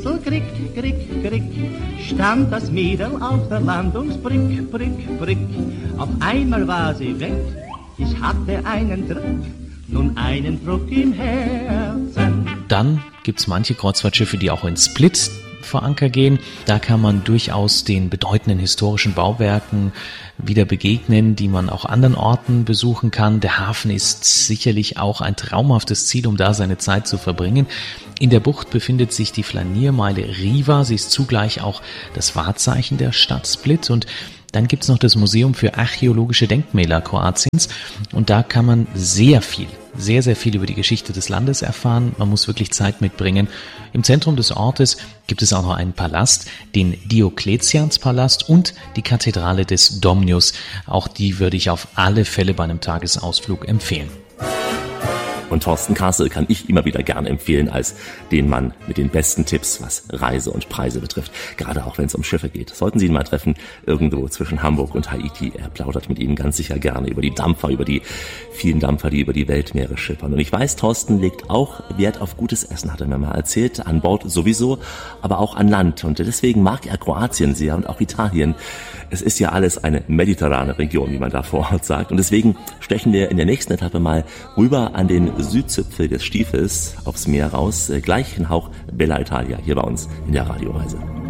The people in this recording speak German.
Krick, krick, krick, stand das Mädel auf der Landungsbrück, Brück, Brück. Auf einmal war sie weg, ich hatte einen Druck, nun einen Druck im Herzen. Dann gibt's manche Kreuzfahrtschiffe, die auch in Split vor Anker gehen. Da kann man durchaus den bedeutenden historischen Bauwerken wieder begegnen, die man auch anderen Orten besuchen kann. Der Hafen ist sicherlich auch ein traumhaftes Ziel, um da seine Zeit zu verbringen. In der Bucht befindet sich die Flaniermeile Riva. Sie ist zugleich auch das Wahrzeichen der Stadt Split. Und dann gibt's noch das Museum für archäologische Denkmäler Kroatiens. Und da kann man sehr viel über die Geschichte des Landes erfahren. Man muss wirklich Zeit mitbringen. Im Zentrum des Ortes gibt es auch noch einen Palast, den Diokletianspalast und die Kathedrale des Domnius. Auch die würde ich auf alle Fälle bei einem Tagesausflug empfehlen. Und Thorsten Kassel kann ich immer wieder gerne empfehlen als den Mann mit den besten Tipps, was Reise und Preise betrifft. Gerade auch wenn es um Schiffe geht. Sollten Sie ihn mal treffen, irgendwo zwischen Hamburg und Haiti. Er plaudert mit Ihnen ganz sicher gerne über die Dampfer, über die vielen Dampfer, die über die Weltmeere schippern. Und ich weiß, Thorsten legt auch Wert auf gutes Essen, hat er mir mal erzählt. An Bord sowieso, aber auch an Land. Und deswegen mag er Kroatien sehr und auch Italien. Es ist ja alles eine mediterrane Region, wie man da vor Ort sagt. Und deswegen stechen wir in der nächsten Etappe mal rüber an den Südzipfel des Stiefels aufs Meer raus. Gleich ein Hauch Bella Italia hier bei uns in der Radioreise.